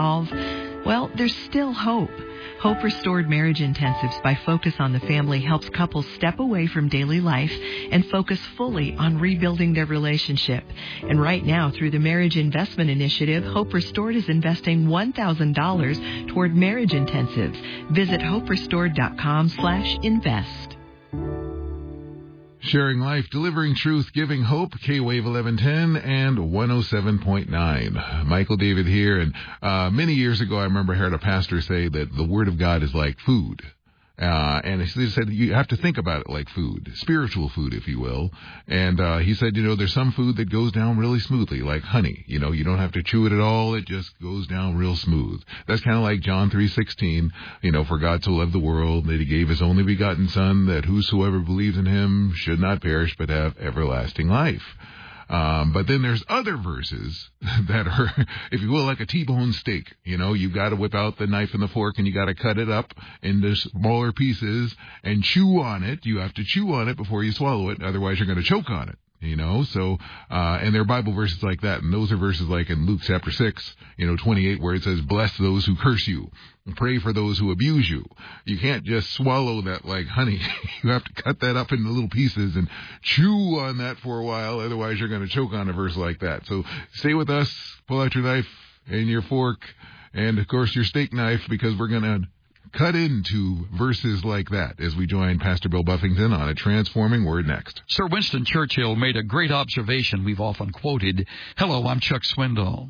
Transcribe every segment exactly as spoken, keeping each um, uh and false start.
Well, there's still hope. Hope Restored Marriage Intensives by Focus on the Family helps couples step away from daily life and focus fully on rebuilding their relationship. And right now, through the Marriage Investment Initiative, Hope Restored is investing one thousand dollars toward marriage intensives. Visit hope restored dot com slash invest. Sharing life, delivering truth, giving hope, K-Wave eleven ten and one oh seven point nine. Michael David here, and uh many years ago I remember I heard a pastor say that the Word of God is like food. Uh, and he said you have to think about it like food, spiritual food, if you will. And uh, he said, you know, there's some food that goes down really smoothly, like honey. You know, you don't have to chew it at all. It just goes down real smooth. That's kind of like John three sixteen, you know, for God so loved the world that he gave his only begotten Son, that whosoever believes in him should not perish but have everlasting life. Um, but then there's other verses that are, if you will, like a T-bone steak. You know, you got to whip out the knife and the fork and you got to cut it up into smaller pieces and chew on it. You have to chew on it before you swallow it. Otherwise, you're going to choke on it. You know, so, uh, and there are Bible verses like that. And those are verses like in Luke chapter six, you know, twenty-eight, where it says, bless those who curse you and pray for those who abuse you. You can't just swallow that like honey. You have to cut that up into little pieces and chew on that for a while. Otherwise, you're going to choke on a verse like that. So stay with us. Pull out your knife and your fork and, of course, your steak knife, because we're going to cut into verses like that as we join Pastor Bill Buffington on A Transforming Word next. Sir Winston Churchill made a great observation we've often quoted. Hello, I'm Chuck Swindoll.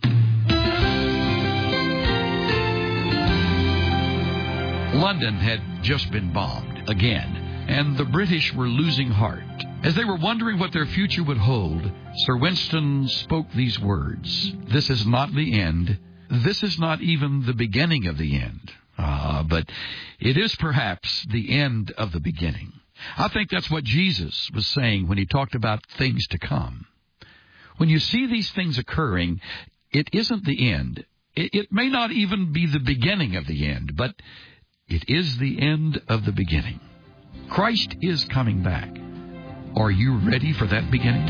London had just been bombed again, and the British were losing heart. As they were wondering what their future would hold, Sir Winston spoke these words: "This is not the end. This is not even the beginning of the end. Ah, but it is perhaps the end of the beginning." I think that's what Jesus was saying when he talked about things to come. When you see these things occurring, it isn't the end. It, it may not even be the beginning of the end, but it is the end of the beginning. Christ is coming back. Are you ready for that beginning?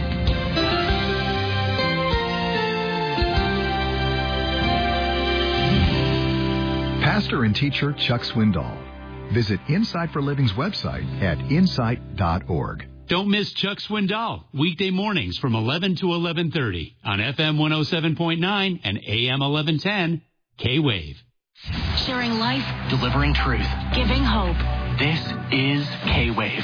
Pastor and teacher Chuck Swindoll. Visit Insight for Living's website at insight dot org. Don't miss Chuck Swindoll, weekday mornings from eleven to eleven thirty on F M one oh seven point nine and A M eleven ten, K-Wave. Sharing life, delivering truth, giving hope. This is K-Wave.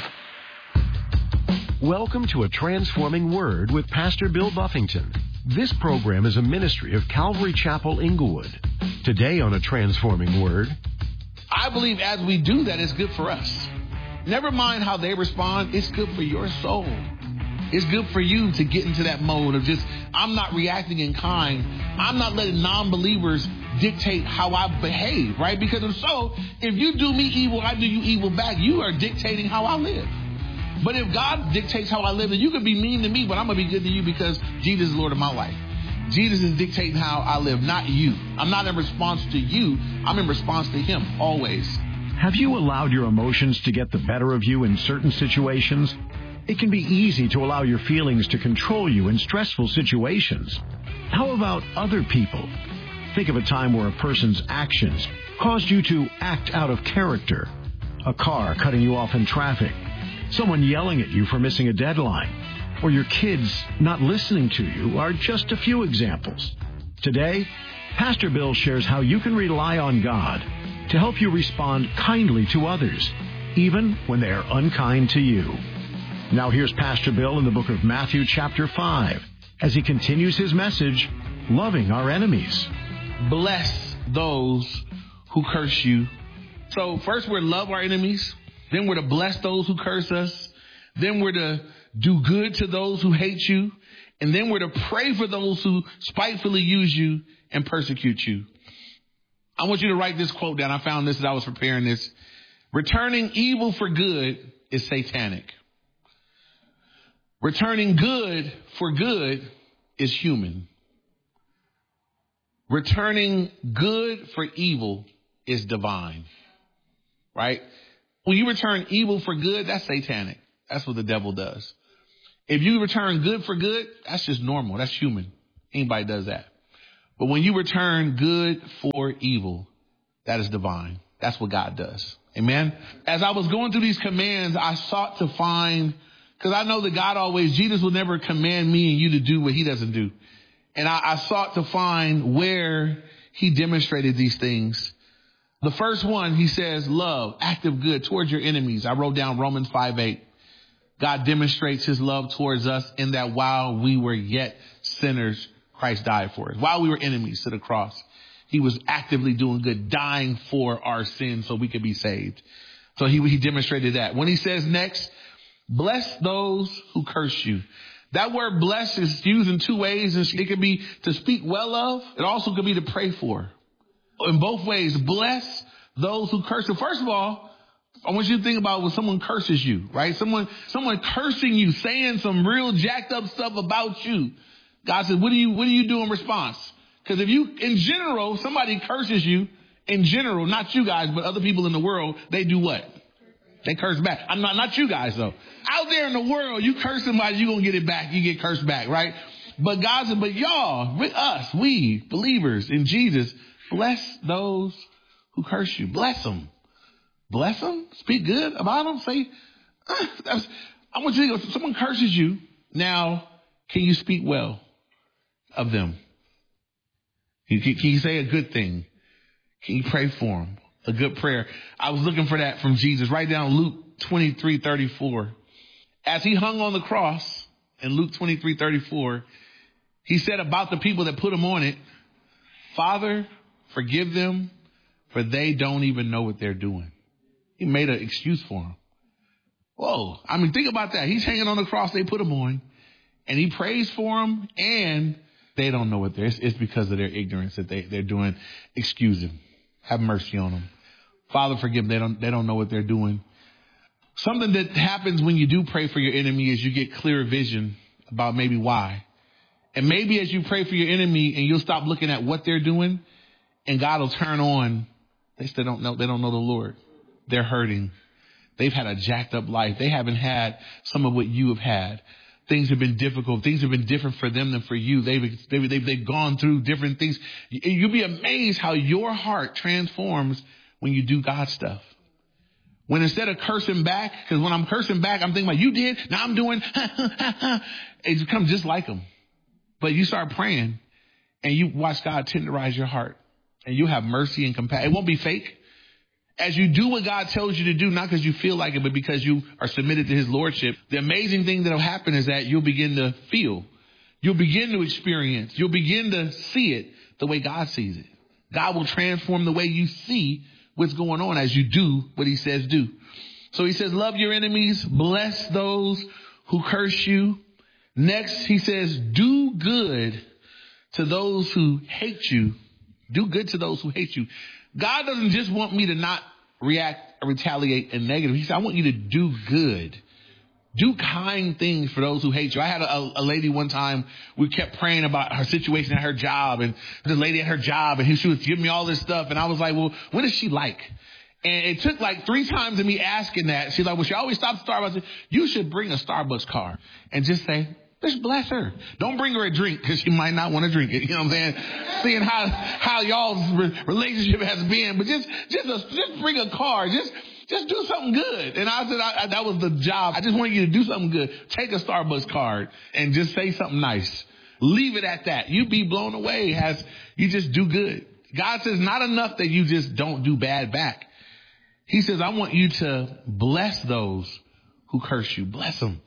Welcome to A Transforming Word with Pastor Bill Buffington. This program is a ministry of Calvary Chapel, Inglewood. Today on A Transforming Word, I believe as we do that, it's good for us. Never mind how they respond, it's good for your soul. It's good for you to get into that mode of just, I'm not reacting in kind. I'm not letting non-believers dictate how I behave, right? Because if so, if you do me evil, I do you evil back. You are dictating how I live. But if God dictates how I live, then you can be mean to me, but I'm going to be good to you because Jesus is Lord of my life. Jesus is dictating how I live, not you. I'm not in response to you. I'm in response to him, always. Have you allowed your emotions to get the better of you in certain situations? It can be easy to allow your feelings to control you in stressful situations. How about other people? Think of a time where a person's actions caused you to act out of character. A car cutting you off in traffic, someone yelling at you for missing a deadline, or your kids not listening to you are just a few examples. Today, Pastor Bill shares how you can rely on God to help you respond kindly to others, even when they are unkind to you. Now here's Pastor Bill in the book of Matthew chapter five, as he continues his message, Loving Our Enemies. Bless those who curse you. So first we're to love our enemies. Then we're to bless those who curse us. Then we're to do good to those who hate you. And then we're to pray for those who spitefully use you and persecute you. I want you to write this quote down. I found this as I was preparing this. Returning evil for good is satanic. Returning good for good is human. Returning good for evil is divine. Right? When you return evil for good, that's satanic. That's what the devil does. If you return good for good, that's just normal. That's human. Anybody does that. But when you return good for evil, that is divine. That's what God does. Amen. As I was going through these commands, I sought to find, because I know that God always, Jesus will never command me and you to do what he doesn't do. And I, I sought to find where he demonstrated these things. The first one, he says, love, active good towards your enemies. I wrote down Romans five eight. God demonstrates his love towards us in that while we were yet sinners, Christ died for us. While we were enemies to the cross, he was actively doing good, dying for our sins so we could be saved. So he, he demonstrated that. When he says next, bless those who curse you. That word bless is used in two ways. It could be to speak well of. It also could be to pray for. In both ways, bless those who curse you. First of all, I want you to think about when someone curses you, right? Someone, someone cursing you, saying some real jacked up stuff about you. God says, what do you, what do you do in response? Because if you, in general, somebody curses you, in general, not you guys, but other people in the world, they do what? They curse back. I'm not, not you guys though. Out there in the world, you curse somebody, you're going to get it back. You get cursed back, right? But God said, but y'all, with us, we believers in Jesus, bless those who curse you. Bless them. Bless them. Speak good about them. Say, uh, that's, I want you to think, if someone curses you, now, can you speak well of them? Can, can you say a good thing? Can you pray for them? A good prayer. I was looking for that from Jesus. Write down Luke twenty-three thirty-four. As he hung on the cross in Luke twenty-three thirty-four, he said about the people that put him on it, Father, forgive them, for they don't even know what they're doing. He made an excuse for him. Whoa. I mean, think about that. He's hanging on the cross. They put him on and he prays for him and they don't know what they're, it's, it's because of their ignorance that they, they're doing. Excuse him. Have mercy on them. Father, forgive them. They don't, they don't know what they're doing. Something that happens when you do pray for your enemy is you get clear vision about maybe why. And maybe as you pray for your enemy and you'll stop looking at what they're doing and God will turn on. They still don't know. They don't know the Lord. They're hurting. They've had a jacked up life. They haven't had some of what you have had. Things have been difficult. Things have been different for them than for you. They've, they've, they've, they've gone through different things. You'll be amazed how your heart transforms when you do God stuff. When instead of cursing back, because when I'm cursing back, I'm thinking about you did. Now I'm doing, it becomes just like them. But you start praying and you watch God tenderize your heart and you have mercy and compassion. It won't be fake. As you do what God tells you to do, not because you feel like it, but because you are submitted to his lordship, the amazing thing that will happen is that you'll begin to feel, you'll begin to experience, you'll begin to see it the way God sees it. God will transform the way you see what's going on as you do what he says do. So he says, love your enemies, bless those who curse you. Next, he says, do good to those who hate you. Do good to those who hate you. God doesn't just want me to not react or retaliate in negative. He said, I want you to do good. Do kind things for those who hate you. I had a, a lady one time, we kept praying about her situation at her job and the lady at her job and she was giving me all this stuff. And I was like, well, what is she like? And it took like three times of me asking that. She's like, well, she always stops at Starbucks. I said, you should bring a Starbucks card and just say, just bless her. Don't bring her a drink because she might not want to drink it. You know what I'm saying? Seeing how, how y'all's re- relationship has been, but just, just, a, just bring a card. Just, just do something good. And I said, I, I, that was the job. I just want you to do something good. Take a Starbucks card and just say something nice. Leave it at that. You'd be blown away as you just do good. God says not enough that you just don't do bad back. He says, I want you to bless those who curse you. Bless them.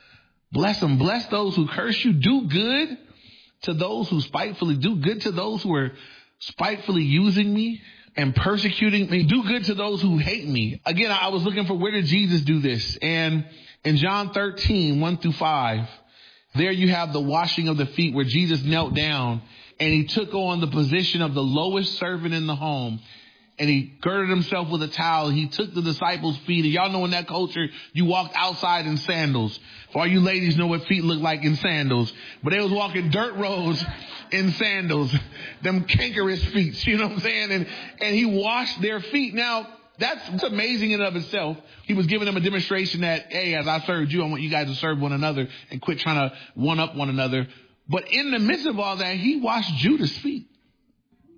Bless them. Bless those who curse you. Do good to those who spitefully do good to those who are spitefully using me and persecuting me. Do good to those who hate me. Again, I was looking for where did Jesus do this? And in John thirteen, one through five, there you have the washing of the feet where Jesus knelt down and he took on the position of the lowest servant in the home. And he girded himself with a towel. He took the disciples' feet. And y'all know in that culture, you walked outside in sandals. For all you ladies know what feet look like in sandals. But they was walking dirt roads in sandals. Them cankerous feet, you know what I'm saying? And, and he washed their feet. Now, that's, that's amazing in and of itself. He was giving them a demonstration that, hey, as I served you, I want you guys to serve one another and quit trying to one up one another. But in the midst of all that, he washed Judas' feet.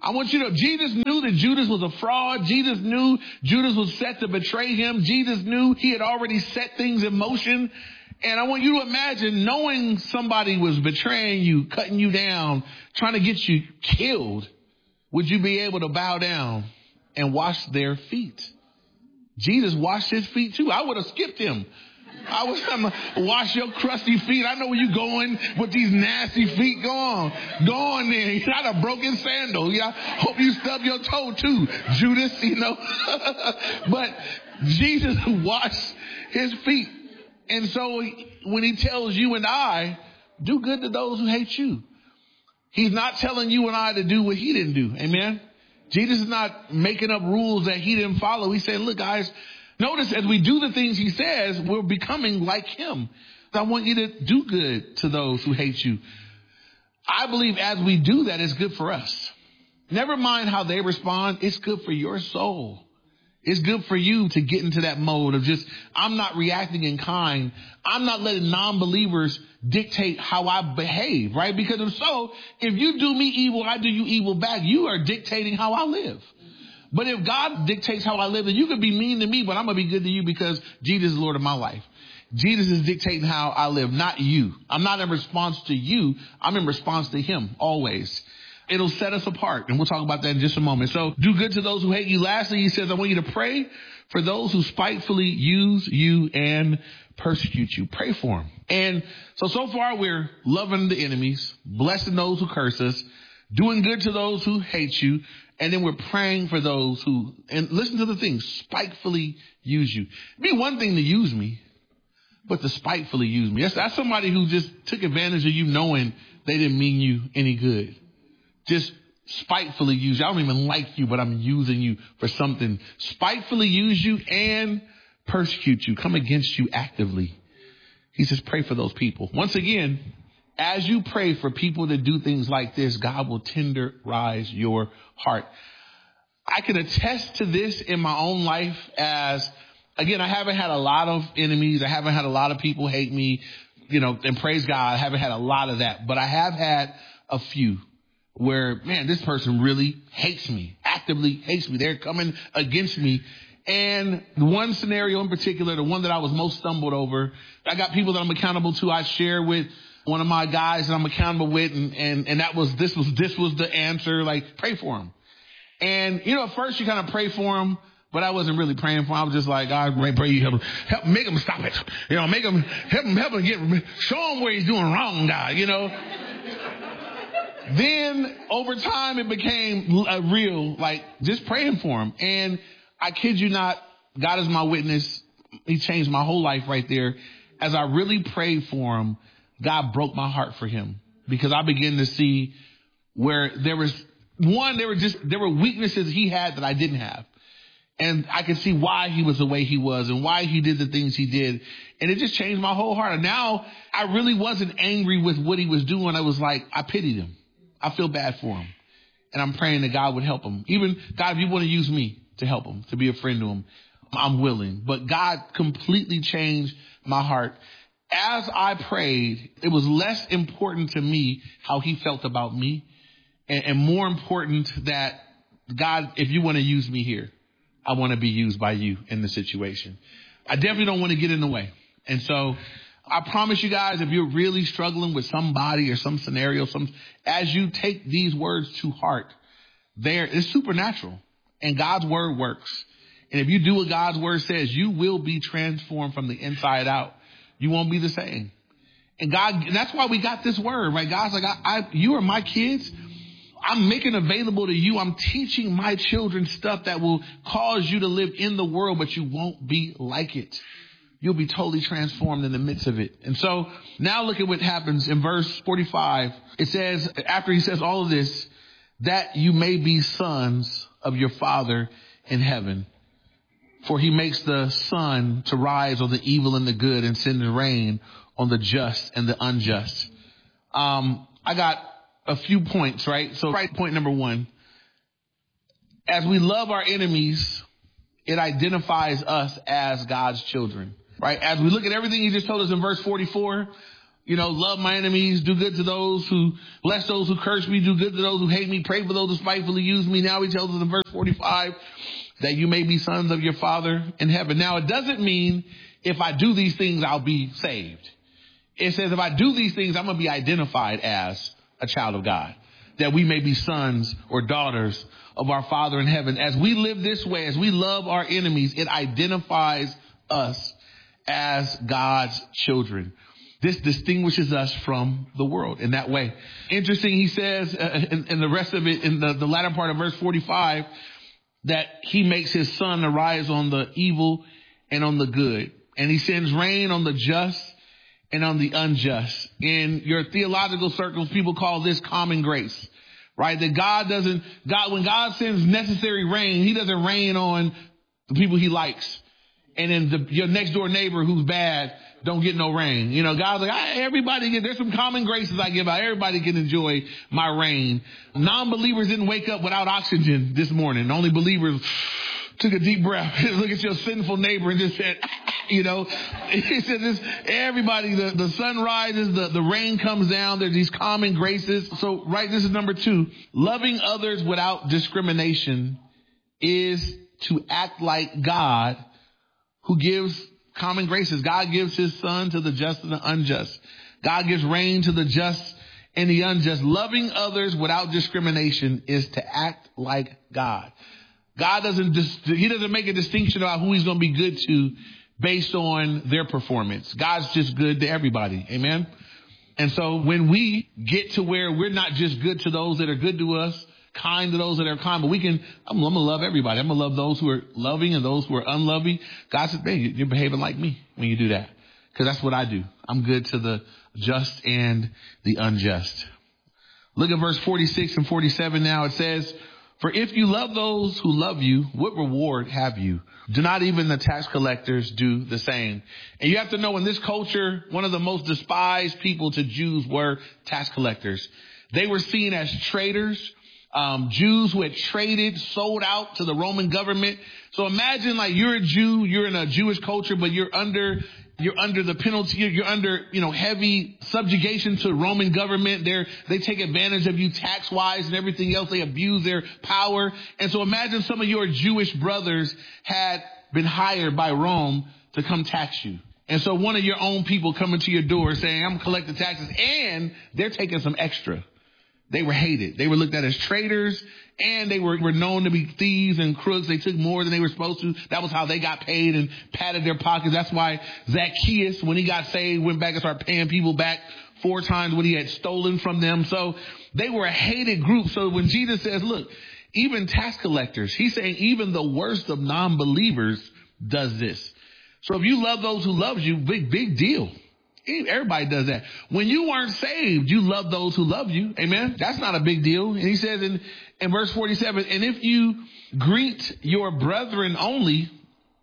I want you to, Jesus knew that Judas was a fraud. Jesus knew Judas was set to betray him. Jesus knew he had already set things in motion. And I want you to imagine knowing somebody was betraying you, cutting you down, trying to get you killed. Would you be able to bow down and wash their feet? Jesus washed his feet too. I would have skipped him. I was going to wash your crusty feet. I know where you're going with these nasty feet. Go on. Go on there. You're not a broken sandal. Yeah. Hope you stub your toe too, Judas, you know. But Jesus washed his feet. And so when he tells you and I, do good to those who hate you, he's not telling you and I to do what he didn't do. Amen. Jesus is not making up rules that he didn't follow. He's saying, look, guys, notice as we do the things he says, we're becoming like him. I want you to do good to those who hate you. I believe as we do that, it's good for us. Never mind how they respond. It's good for your soul. It's good for you to get into that mode of just, I'm not reacting in kind. I'm not letting non-believers dictate how I behave, right? Because if so, if you do me evil, I do you evil back. You are dictating how I live. But if God dictates how I live, then you could be mean to me, but I'm going to be good to you because Jesus is Lord of my life. Jesus is dictating how I live, not you. I'm not in response to you. I'm in response to him always. It'll set us apart. And we'll talk about that in just a moment. So do good to those who hate you. Lastly, he says, I want you to pray for those who spitefully use you and persecute you. Pray for them. And so, so far we're loving the enemies, blessing those who curse us, doing good to those who hate you. And then we're praying for those who, and listen to the thing, spitefully use you. It'd be one thing to use me, but to spitefully use me. That's, that's somebody who just took advantage of you knowing they didn't mean you any good. Just spitefully use you. I don't even like you, but I'm using you for something. Spitefully use you and persecute you. Come against you actively. He says, pray for those people. Once again, as you pray for people that do things like this, God will tenderize your heart. I can attest to this in my own life as, again, I haven't had a lot of enemies. I haven't had a lot of people hate me, you know, and praise God, I haven't had a lot of that. But I have had a few where, man, this person really hates me, actively hates me. They're coming against me. And the one scenario in particular, the one that I was most stumbled over, I got people that I'm accountable to. I share with one of my guys that I'm accountable with. And, and, and that was, this was, this was the answer, like pray for him. And, you know, at first you kind of pray for him, but I wasn't really praying for him. I was just like, God, I pray you help him, help make him stop it. You know, make him, help him, help him get, show him where he's doing wrong, God, you know. Then over time it became a real, like just praying for him. And I kid you not, God is my witness. He changed my whole life right there. As I really prayed for him, God broke my heart for him because I began to see where there was one, there were just, there were weaknesses he had that I didn't have. And I could see why he was the way he was and why he did the things he did. And it just changed my whole heart. And now I really wasn't angry with what he was doing. I was like, I pitied him. I feel bad for him. And I'm praying that God would help him. Even, God, if you want to use me to help him, to be a friend to him, I'm willing. But God completely changed my heart. As I prayed, it was less important to me how he felt about me. And, and more important that, God, if you want to use me here, I want to be used by you in the situation. I definitely don't want to get in the way. And so I promise you guys, if you're really struggling with somebody or some scenario, some, as you take these words to heart, there it's supernatural and God's word works. And if you do what God's word says, you will be transformed from the inside out. You won't be the same. And God, and that's why we got this word, right? God's like, I, I, you are my kids. I'm making available to you. I'm teaching my children stuff that will cause you to live in the world, but you won't be like it. You'll be totally transformed in the midst of it. And so now look at what happens in verse forty-five. It says, after he says all of this, that you may be sons of your Father in heaven. For he makes the sun to rise on the evil and the good and send the rain on the just and the unjust. Um, I got a few points, right? So right, point number one, as we love our enemies, it identifies us as God's children, right? As we look at everything he just told us in verse forty-four, You know, love my enemies, do good to those who bless those who curse me, do good to those who hate me, pray for those who spitefully use me. Now he tells us in verse forty-five that you may be sons of your Father in heaven. Now it doesn't mean if I do these things, I'll be saved. It says if I do these things, I'm going to be identified as a child of God, that we may be sons or daughters of our Father in heaven. As we live this way, as we love our enemies, it identifies us as God's children. This distinguishes us from the world in that way. Interesting, he says uh, in, in the rest of it, in the, the latter part of verse forty-five, that he makes his sun arise on the evil and on the good. And he sends rain on the just and on the unjust. In your theological circles, people call this common grace, right? That God doesn't, God, when God sends necessary rain, he doesn't rain on the people he likes. And then the, your next door neighbor who's bad don't get no rain. You know, God's like, I, everybody get, there's some common graces I give out. Everybody can enjoy my rain. Non-believers didn't wake up without oxygen this morning. Only believers took a deep breath, look at your sinful neighbor and just said, you know, he said this, everybody, the, the sun rises, the, the rain comes down. There's these common graces. So, right, this is number two. Loving others without discrimination is to act like God, who gives common graces. God gives his sun to the just and the unjust. God gives rain to the just and the unjust. Loving others without discrimination is to act like God. God doesn't, he doesn't make a distinction about who he's going to be good to based on their performance. God's just good to everybody. Amen. And so when we get to where we're not just good to those that are good to us, kind to those that are kind, but we can, I'm, I'm going to love everybody. I'm going to love those who are loving and those who are unloving. God says, hey, you're behaving like me when you do that. Because that's what I do. I'm good to the just and the unjust. Look at verse forty-six and forty-seven now. It says, for if you love those who love you, what reward have you? Do not even the tax collectors do the same? And you have to know, in this culture, one of the most despised people to Jews were tax collectors. They were seen as traitors. Um, Jews who had traded, sold out to the Roman government. So imagine like you're a Jew, you're in a Jewish culture, but you're under, you're under the penalty, you're under, you know, heavy subjugation to Roman government. They're, they take advantage of you tax wise and everything else. They abuse their power. And so imagine some of your Jewish brothers had been hired by Rome to come tax you. And so one of your own people coming to your door saying, I'm collecting taxes, and they're taking some extra. They were hated. They were looked at as traitors, and they were, were known to be thieves and crooks. They took more than they were supposed to. That was how they got paid and padded their pockets. That's why Zacchaeus, when he got saved, went back and started paying people back four times what he had stolen from them. So they were a hated group. So when Jesus says, look, even tax collectors, he's saying even the worst of non-believers does this. So if you love those who love you, big, big deal. Everybody does that. When you weren't saved, you love those who love you. Amen. That's not a big deal. And he says in, in verse forty-seven, and if you greet your brethren only,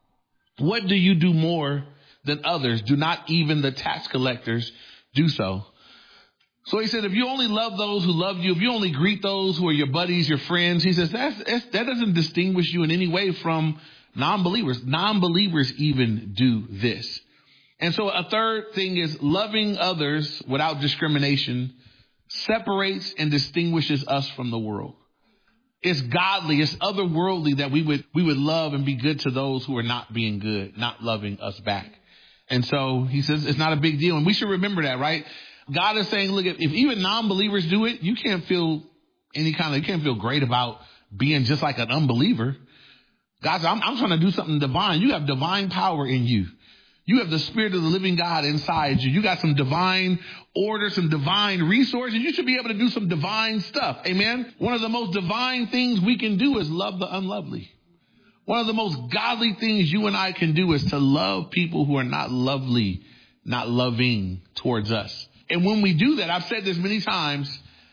what do you do more than others? Do not even the tax collectors do so? So he said, if you only love those who love you, if you only greet those who are your buddies, your friends, he says, that's, that's, that doesn't distinguish you in any way from non-believers. Non-believers even do this. And so a third thing is loving others without discrimination separates and distinguishes us from the world. It's godly, it's otherworldly that we would, we would love and be good to those who are not being good, not loving us back. And so he says it's not a big deal. And we should remember that, right? God is saying, look, if, if even non-believers do it, you can't feel any kind of, you can't feel great about being just like an unbeliever. God said, I'm, I'm trying to do something divine. You have divine power in you. You have the Spirit of the living God inside you. You got some divine order, some divine resources. You should be able to do some divine stuff. Amen. One of the most divine things we can do is love the unlovely. One of the most godly things you and I can do is to love people who are not lovely, not loving towards us. And when we do that, I've said this many times,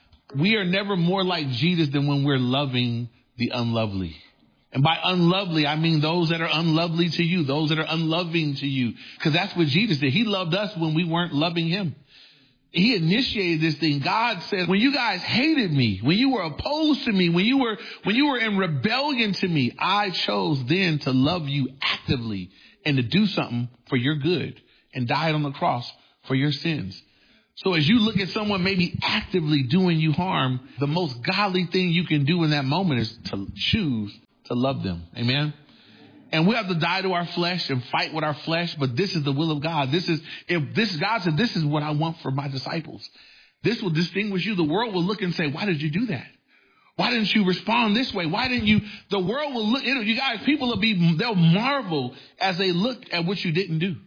we are never more like Jesus than when we're loving the unlovely. And by unlovely, I mean those that are unlovely to you, those that are unloving to you. Because that's what Jesus did. He loved us when we weren't loving him. He initiated this thing. God said, when you guys hated me, when you were opposed to me, when you were, when you were in rebellion to me, I chose then to love you actively and to do something for your good and died on the cross for your sins. So as you look at someone maybe actively doing you harm, the most godly thing you can do in that moment is to choose to love them. Amen. And we have to die to our flesh and fight with our flesh. But this is the will of God. This is, if this, God said, this is what I want for my disciples. This will distinguish you. The world will look and say, why did you do that? Why didn't you respond this way? Why didn't you? The world will look, you know, you guys, people will be, they'll marvel as they look at what you didn't do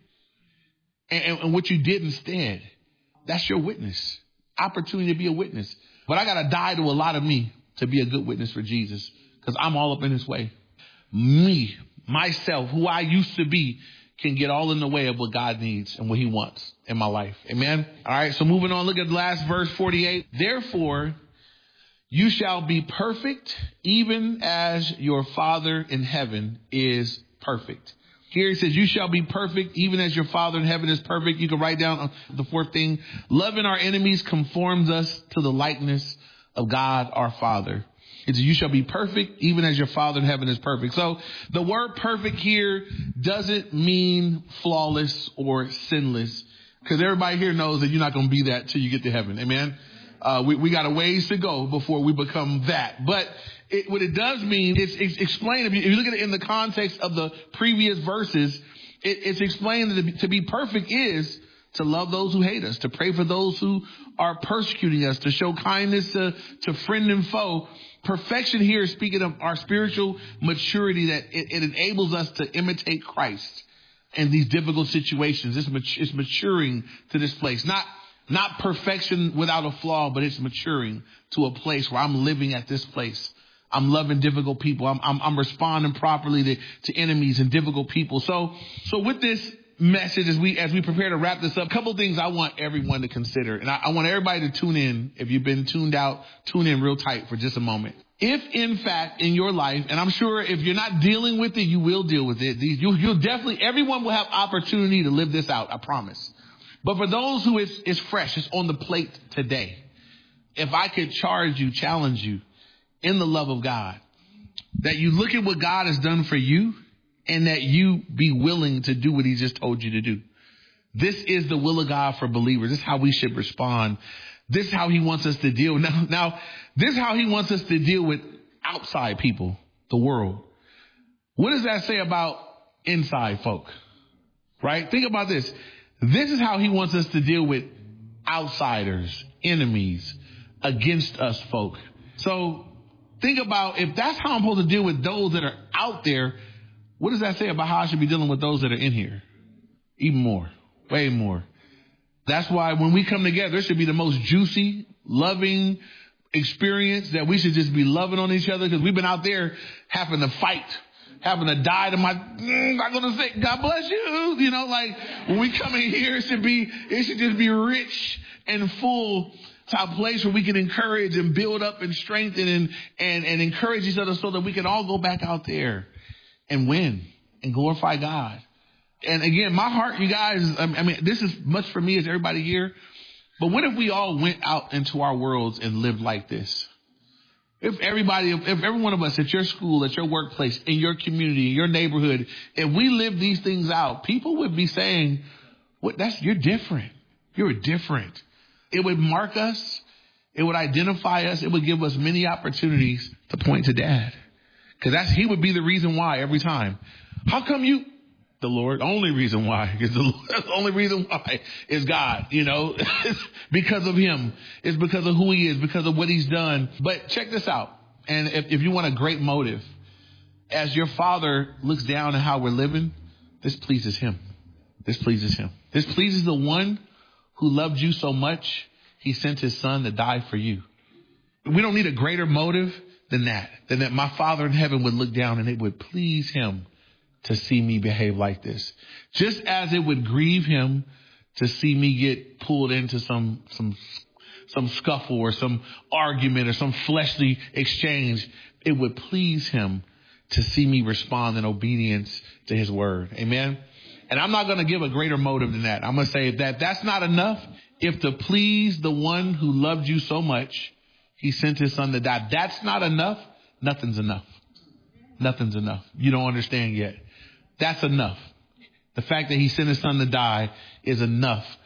and, and, and what you did instead. That's your witness. Opportunity to be a witness. But I got to die to a lot of me to be a good witness for Jesus, because I'm all up in his way. Me, myself, who I used to be, can get all in the way of what God needs and what he wants in my life. Amen. All right. So moving on, look at the last verse, forty-eight. Therefore, you shall be perfect, even as your Father in heaven is perfect. Here it says, you shall be perfect, even as your Father in heaven is perfect. You can write down the fourth thing. Loving our enemies conforms us to the likeness of God, our Father. It says, you shall be perfect, even as your Father in heaven is perfect. So the word perfect here doesn't mean flawless or sinless, because everybody here knows that you're not going to be that till you get to heaven. Amen. Uh, we, we got a ways to go before we become that. But it, what it does mean, it's, it's explained, if you, if you look at it in the context of the previous verses, it, it's explained that to be, to be perfect is to love those who hate us, to pray for those who are persecuting us, to show kindness to, to friend and foe. Perfection here is speaking of our spiritual maturity, that it, it enables us to imitate Christ in these difficult situations. It's, it's maturing to this place. Not Not perfection without a flaw, but it's maturing to a place where I'm living at this place. I'm loving difficult people. I'm, I'm, I'm responding properly to, to enemies and difficult people. So, so with this message, as we, as we prepare to wrap this up, a couple things I want everyone to consider. And I, I want everybody to tune in. If you've been tuned out, tune in real tight for just a moment. If in fact in your life, and I'm sure if you're not dealing with it, you will deal with it. These, you, you'll definitely, everyone will have opportunity to live this out. I promise. But for those who it's, it's fresh, it's on the plate today. If I could charge you, challenge you in the love of God, that you look at what God has done for you and that you be willing to do what he just told you to do. This is the will of God for believers. This is how we should respond. This is how he wants us to deal. Now, now, this is how he wants us to deal with outside people, the world. What does that say about inside folk? Right? Think about this. This is how he wants us to deal with outsiders, enemies, against us folk. So think about, if that's how I'm supposed to deal with those that are out there, what does that say about how I should be dealing with those that are in here? Even more, way more. That's why when we come together, it should be the most juicy, loving experience, that we should just be loving on each other, because we've been out there having to fight, having to die to my, mm, I'm going to say, God bless you. You know, like when we come in here, it should be, it should just be rich and full, to a place where we can encourage and build up and strengthen and, and, and encourage each other, so that we can all go back out there and win and glorify God. And again, my heart, you guys, I mean, this is much for me as everybody here, but what if we all went out into our worlds and lived like this? If everybody, if every one of us at your school, at your workplace, in your community, in your neighborhood, if we live these things out, people would be saying, "What? That's, you're different. You're different." It would mark us. It would identify us. It would give us many opportunities to point to Dad, because that's, he would be the reason why every time. How come you? The Lord. Only reason why is the, the only reason why is God. You know, it's because of him. It's because of who he is, because of what he's done. But check this out. And if, if you want a great motive, as your Father looks down at how we're living, this pleases him. This pleases him. This pleases the one who loved you so much, he sent his son to die for you. We don't need a greater motive than that, than that my Father in heaven would look down and it would please him to see me behave like this. Just as it would grieve him to see me get pulled into some, some, some scuffle or some argument or some fleshly exchange, it would please him to see me respond in obedience to his word. Amen. And I'm not going to give a greater motive than that. I'm going to say that that's not enough. If to please the one who loved you so much, he sent his son to die, that's not enough. Nothing's enough. Nothing's enough. You don't understand yet. That's enough. The fact that he sent his son to die is enough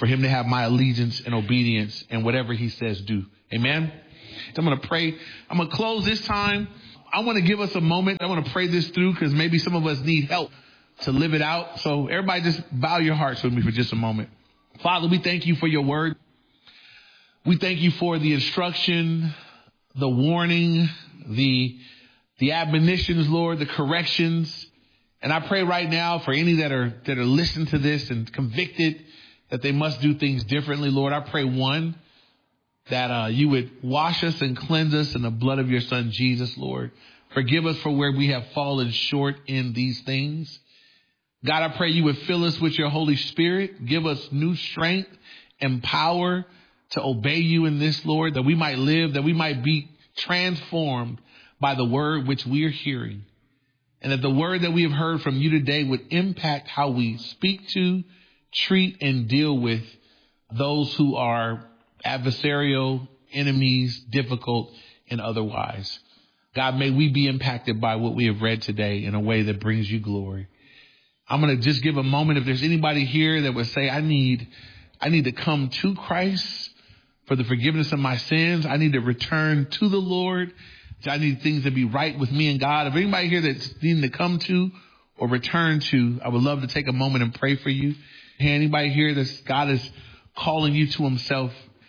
for him to have my allegiance and obedience and whatever he says do. Amen. So I'm going to pray. I'm going to close this time. I want to give us a moment. I want to pray this through because maybe some of us need help to live it out. So everybody just bow your hearts with me for just a moment. Father, we thank you for your word. We thank you for the instruction, the warning, the, the admonitions, Lord, the corrections. And I pray right now for any that are, that are listening to this and convicted that they must do things differently. Lord, I pray one, that uh, you would wash us and cleanse us in the blood of your son, Jesus, Lord. Forgive us for where we have fallen short in these things. God, I pray you would fill us with your Holy Spirit. Give us new strength and power to obey you in this, Lord, that we might live, that we might be transformed by the word which we are hearing. And that the word that we have heard from you today would impact how we speak to, treat, and deal with those who are adversarial, enemies, difficult, and otherwise. God, may we be impacted by what we have read today in a way that brings you glory. I'm going to just give a moment. If there's anybody here that would say, I need, I need to come to Christ for the forgiveness of my sins. I need to return to the Lord. I need things to be right with me and God. If anybody here that's needing to come to or return to, I would love to take a moment and pray for you. Hey, anybody here that God is calling you to himself?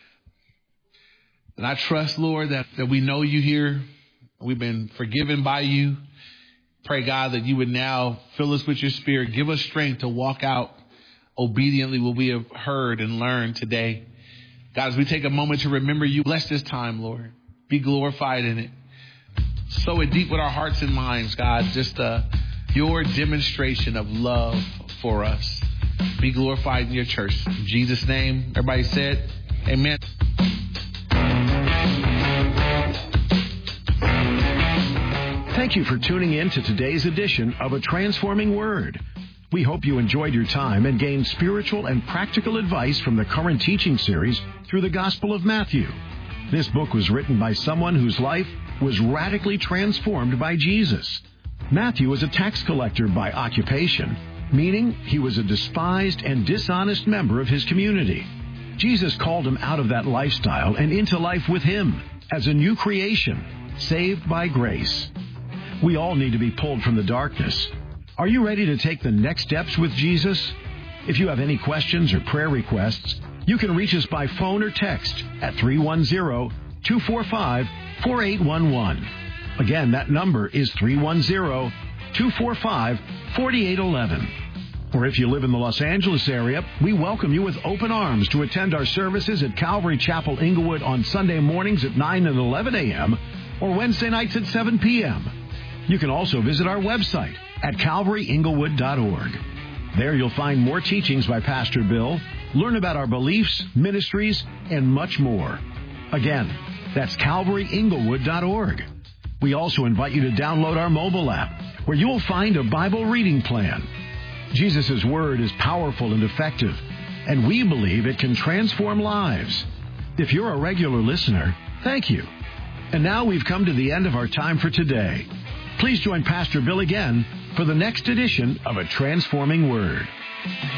And I trust, Lord, that, that we know you here. We've been forgiven by you. Pray, God, that you would now fill us with your spirit. Give us strength to walk out obediently what we have heard and learned today. God, as we take a moment to remember you, bless this time, Lord. Be glorified in it. Sow it deep with our hearts and minds, God. Just uh, your demonstration of love for us. Be glorified in your church. In Jesus' name, everybody said, amen. Thank you for tuning in to today's edition of A Transforming Word. We hope you enjoyed your time and gained spiritual and practical advice from the current teaching series through the Gospel of Matthew. This book was written by someone whose life was radically transformed by Jesus. Matthew was a tax collector by occupation, meaning he was a despised and dishonest member of his community. Jesus called him out of that lifestyle and into life with him as a new creation, saved by grace. We all need to be pulled from the darkness. Are you ready to take the next steps with Jesus? If you have any questions or prayer requests, you can reach us by phone or text at three one zero, two four five, four eight one one. Again, that number is three one zero, two four five, four eight one one. Or if you live in the Los Angeles area, we welcome you with open arms to attend our services at Calvary Chapel Inglewood on Sunday mornings at nine and eleven a.m. or Wednesday nights at seven p.m. You can also visit our website at calvary inglewood dot org. There you'll find more teachings by Pastor Bill, learn about our beliefs, ministries, and much more. Again, that's calvary inglewood dot org. We also invite you to download our mobile app, where you will find a Bible reading plan. Jesus' Word is powerful and effective, and we believe it can transform lives. If you're a regular listener, thank you. And now we've come to the end of our time for today. Please join Pastor Bill again for the next edition of A Transforming Word.